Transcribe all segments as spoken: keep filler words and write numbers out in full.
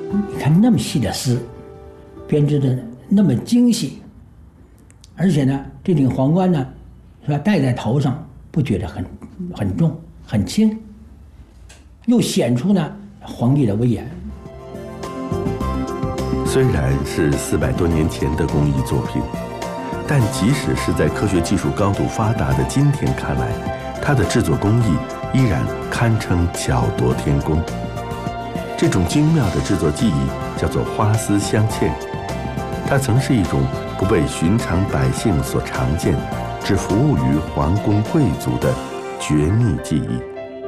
你看那么细的丝，编织的那么精细，而且呢，这顶皇冠呢，是吧，戴在头上不觉得很很重很轻，又显出呢皇帝的威严。 虽然是四百多年前的工艺作品，但即使是在科学技术高度发达的今天看来，它的制作工艺依然堪称巧夺天工。这种精妙的制作技艺叫做花丝镶嵌，它曾是一种不被寻常百姓所常见，只服务于皇宫贵族的绝密技艺。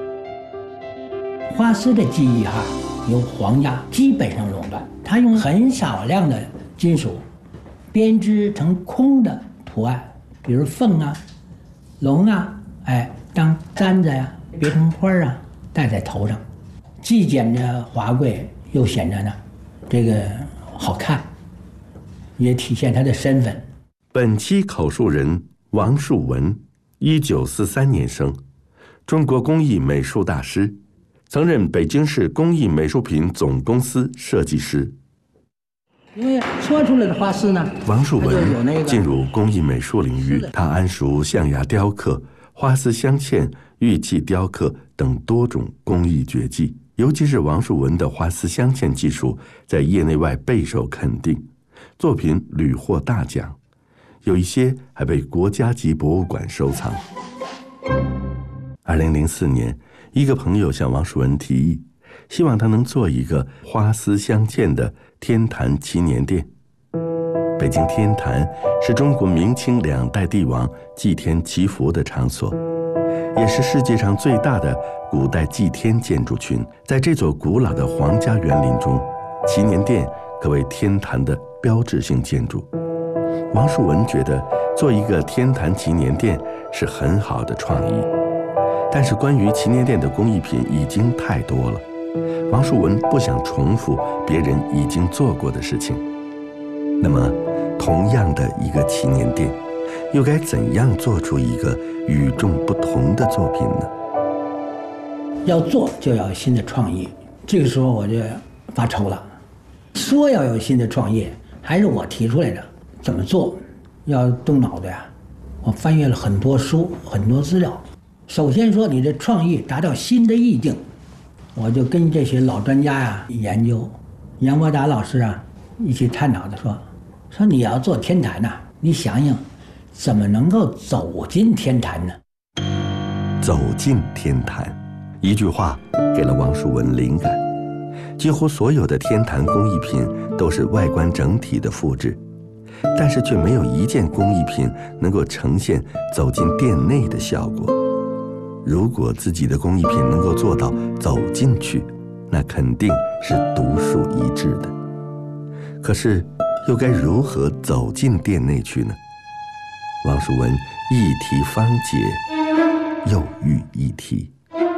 花丝的技艺哈，由皇家基本上垄断，它用很少量的金属编织成空的图案，比如凤啊、龙啊，哎，当簪子呀、别成花啊，戴在头上，既显着华贵，又显着呢这个好看，也体现他的身份。 本期口述人王树文，一九四三年生，中国工艺美术大师，曾任北京市工艺美术品总公司设计师。 因为搓出来的花丝呢， 王树文进入工艺美术领域，他谙熟象牙雕刻、花丝镶嵌、玉器雕刻等多种工艺绝技，尤其是王树文的花丝镶嵌技术在业内外备受肯定，作品屡获大奖，有一些还被国家级博物馆收藏。二零零四年，一个朋友向王树文提议，希望他能做一个花丝镶嵌的天坛祈年殿。北京天坛是中国明清两代帝王祭天祈福的场所，也是世界上最大的古代祭天建筑群。在这座古老的皇家园林中，祈年殿可谓天坛的标志性建筑。王树文觉得做一个天坛祈年殿是很好的创意，但是关于祈年殿的工艺品已经太多了，王树文不想重复别人已经做过的事情。那么同样的一个祈年殿，又该怎样做出一个与众不同的作品呢？ 要做就要有新的创意，这个时候我就发愁了。说要有新的创意，还是我提出来的，怎么做要动脑子呀。我翻阅了很多书，很多资料。首先说你的创意达到新的意境，我就跟这些老专家呀研究，杨伯达老师啊一起探讨的说，说你要做天坛呐、啊，你想想怎么能够走进天坛呢？ 走进天坛，一句话给了王树文灵感。几乎所有的天坛工艺品都是外观整体的复制，但是却没有一件工艺品能够呈现走进殿内的效果。如果自己的工艺品能够做到走进去，那肯定是独树一帜的。可是又该如何走进殿内去呢？王树文一题方解，又遇一题。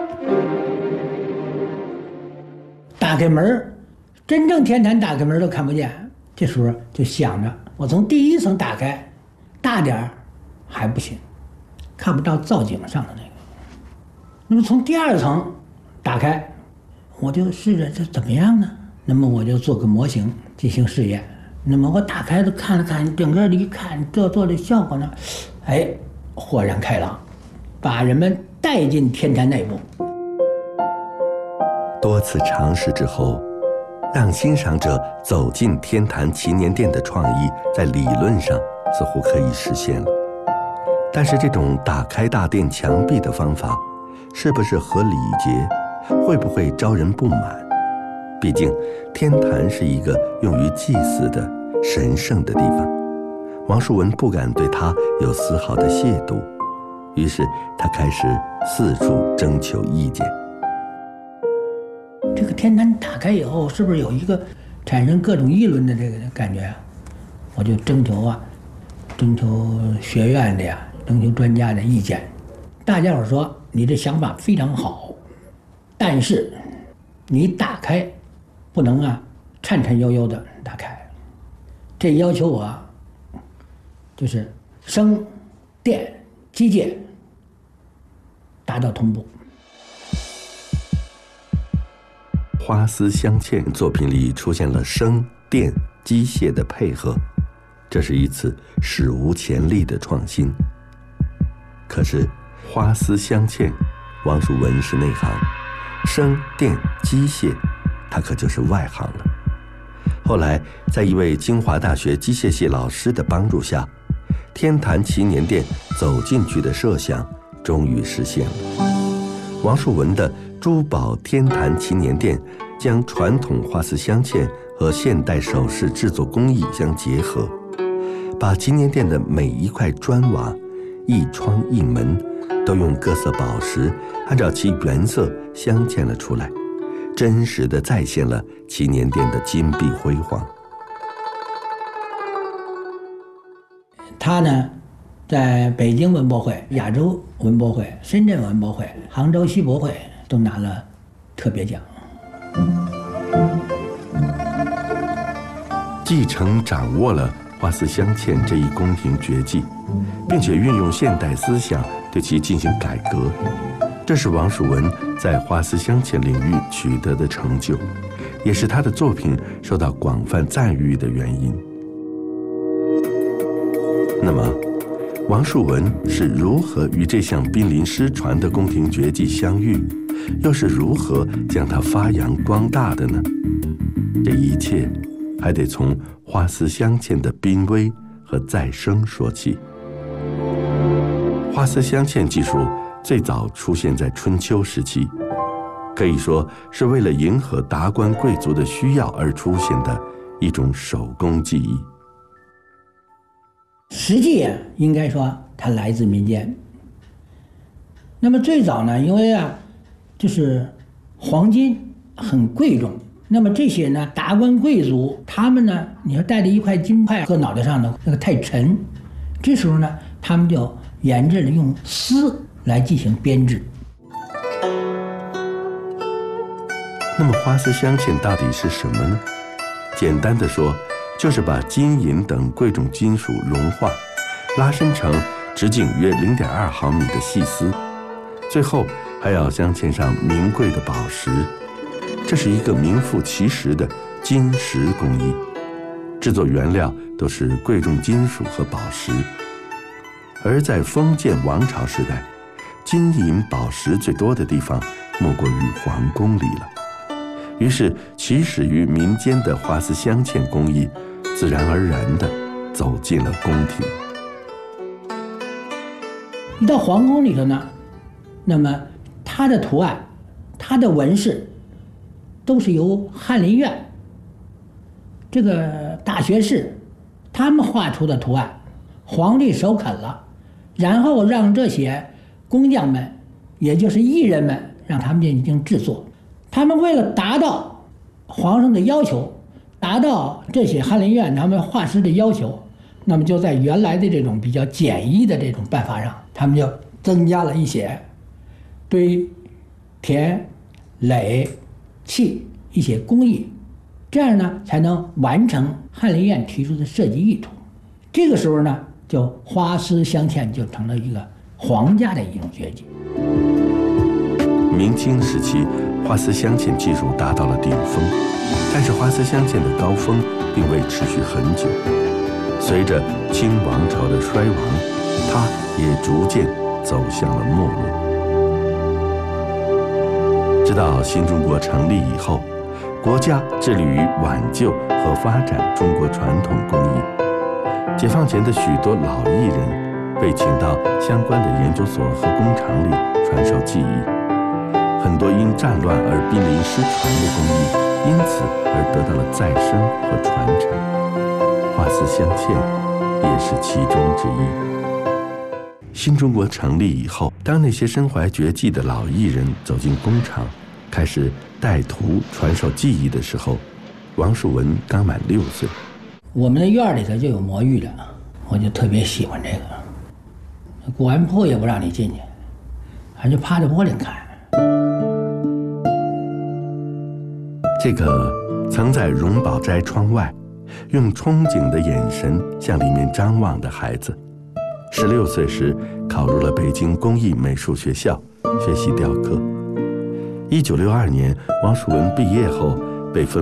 打开门，真正天坛打开门都看不见。这时候就想着，我从第一层打开，大点儿还不行，看不到造景上的那个。那么从第二层打开，我就试着这怎么样呢？那么我就做个模型进行试验。那么我打开了看了看，整个的一看，这做的效果呢，哎，豁然开朗，把人们带进天坛内部。 多次尝试之后，让欣赏者走进天坛祈年殿的创意，在理论上似乎可以实现了。但是这种打开大殿墙壁的方法，是不是合礼节？会不会招人不满？毕竟天坛是一个用于祭祀的神圣的地方，王树文不敢对他有丝毫的亵渎，于是他开始四处征求意见。 这个天坛打开以后，是不是有一个产生各种议论的这个感觉啊？我就征求啊，征求学院的呀，征求专家的意见。大家伙说你这想法非常好，但是你打开不能啊颤颤悠悠的打开，这要求我就是声、电、机械达到同步。 花丝镶嵌作品里出现了声、电、机械的配合，这是一次史无前例的创新。可是花丝镶嵌，王树文是内行，声、电、机械，他可就是外行了。后来在一位清华大学机械系老师的帮助下，天坛祈年殿走进去的设想终于实现了。王树文的珠宝天坛祈年殿将传统花丝镶嵌和现代首饰制作工艺相结合，把祈年殿的每一块砖瓦、一窗一门都用各色宝石按照其原色镶嵌了出来，真实地再现了祈年殿的金碧辉煌。 他呢，在北京文博会、亚洲文博会、深圳文博会、杭州西博会都拿了特别奖。 继承掌握了花丝镶嵌这一宫廷绝技，并且运用现代思想对其进行改革，这是王树文在花丝镶嵌领域取得的成就，也是他的作品受到广泛赞誉的原因。那么王树文是如何与这项濒临失传的宫廷绝技相遇，又是如何将它发扬光大的呢？这一切还得从花丝镶嵌的濒危和再生说起。花丝镶嵌技术最早出现在春秋时期，可以说是为了迎合达官贵族的需要而出现的一种手工技艺。 实际啊，应该说它来自民间。那么最早呢，因为啊，就是黄金很贵重，那么这些呢达官贵族，他们呢，你要带着一块金块搁脑袋上呢，那个太沉，这时候呢，他们就研制了用丝来进行编制。 那么花丝镶嵌到底是什么呢？简单的说，就是把金银等贵重金属融化，拉伸成直径约 零点二毫米的细丝，最后还要镶嵌上名贵的宝石。这是一个名副其实的金石工艺，制作原料都是贵重金属和宝石。而在封建王朝时代，金银宝石最多的地方莫过于皇宫里了。于是起始于民间的花丝镶嵌工艺自然而然地走进了宫廷。 一到皇宫里头呢，那么它的图案、它的纹饰都是由翰林院这个大学士他们画出的图案，皇帝首肯了，然后让这些工匠们，也就是艺人们，让他们进行制作。他们为了达到皇上的要求，达到这些翰林院他们画师的要求，那么就在原来的这种比较简易的这种办法上，他们就增加了一些堆、填、垒、砌一些工艺，这样呢才能完成翰林院提出的设计意图。这个时候呢，就花丝镶嵌就成了一个皇家的一种绝技。 明清时期，花丝镶嵌技术达到了顶峰，但是花丝镶嵌的高峰并未持续很久。随着清王朝的衰亡，它也逐渐走向了没落。直到新中国成立以后，国家致力于挽救和发展中国传统工艺。解放前的许多老艺人被请到相关的研究所和工厂里传授技艺，很多因战乱而濒临失传的工艺，因此而得到了再生和传承。花丝镶嵌也是其中之一。新中国成立以后，当那些身怀绝技的老艺人走进工厂，开始带徒传授技艺的时候，王树文刚满六岁。 我们的院里头就有魔芋的，我就特别喜欢这个。古玩铺也不让你进去，还就趴着玻璃看。 这个曾在荣宝斋窗外用憧憬的眼神向里面张望的孩子，十六岁时考入了北京工艺美术学校学习雕刻。 一九六二年，王叔文毕业后被分